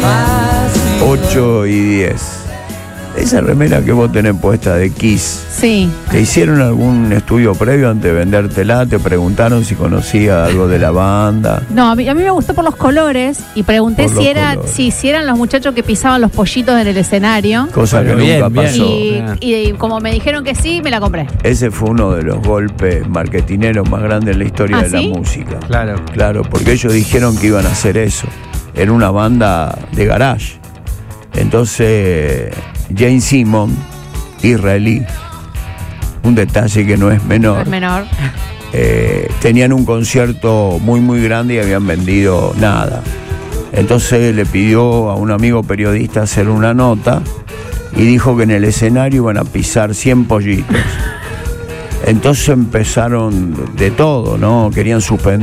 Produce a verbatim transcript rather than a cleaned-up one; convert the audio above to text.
ocho y diez. Esa remera que vos tenés puesta de Kiss, Sí. ¿te hicieron algún estudio previo antes de vendértela? ¿Te preguntaron si conocía algo de la banda? No, a mí, a mí me gustó por los colores y pregunté Por si los era, colores. si, si eran los muchachos que pisaban los pollitos en el escenario. Cosa Bueno, que bien, nunca bien. pasó. Y, Ah. y- y como me dijeron que sí, me la compré. Ese fue uno de los golpes marketineros más grandes en la historia ¿Ah, de sí? la música. Claro. Claro, porque ellos dijeron que iban a hacer eso. Era una banda de garage. Entonces, Jane Simon, israelí, un detalle que no es No menor, es menor. eh, tenían un concierto muy muy grande y habían vendido nada. Entonces le pidió a un amigo periodista hacer una nota y dijo que en el escenario iban a pisar cien pollitos. Entonces empezaron de todo, ¿no? Querían suspender